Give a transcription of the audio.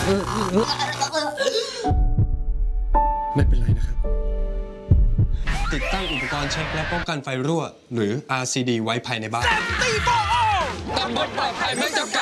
ไม่เป็นไรนะครับติดตั้งอุปกรณ์เช็คและป้องกันไฟรั่วหรือ RCD ไว้ภายในบ้านตำบลปลอดภัยไม่จำกัด